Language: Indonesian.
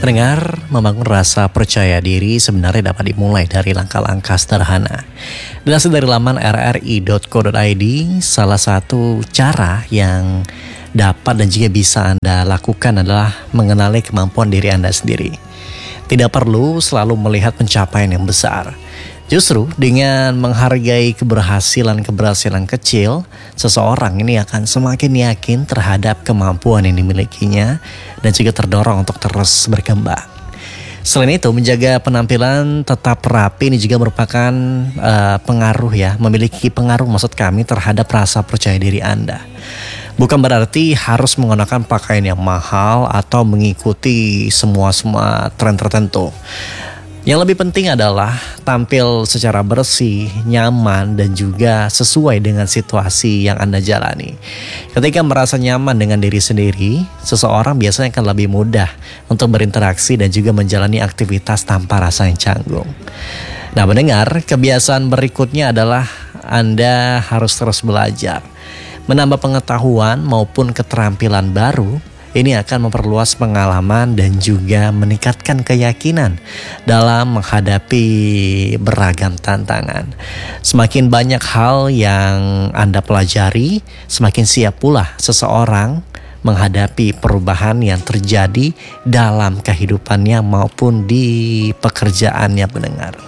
Pendengar, membangun rasa percaya diri sebenarnya dapat dimulai dari langkah-langkah sederhana. Dilansir dari laman rri.co.id, salah satu cara yang dapat dan juga bisa Anda lakukan adalah mengenali kemampuan diri Anda sendiri. Tidak perlu selalu melihat pencapaian yang besar. Justru dengan menghargai keberhasilan kecil, seseorang ini akan semakin yakin terhadap kemampuan yang dimilikinya dan juga terdorong untuk terus berkembang. Selain itu, menjaga penampilan tetap rapi ini juga merupakan memiliki pengaruh maksud kami terhadap rasa percaya diri Anda. Bukan berarti harus menggunakan pakaian yang mahal atau mengikuti semua tren tertentu. Yang lebih penting adalah tampil secara bersih, nyaman, dan juga sesuai dengan situasi yang Anda jalani. Ketika merasa nyaman dengan diri sendiri, seseorang biasanya akan lebih mudah untuk berinteraksi dan juga menjalani aktivitas tanpa rasa yang canggung. Nah, mendengar, kebiasaan berikutnya adalah Anda harus terus belajar. Menambah pengetahuan maupun keterampilan baru, ini akan memperluas pengalaman dan juga meningkatkan keyakinan dalam menghadapi beragam tantangan. Semakin banyak hal yang Anda pelajari, semakin siap pula seseorang menghadapi perubahan yang terjadi dalam kehidupannya maupun di pekerjaannya, pendengar.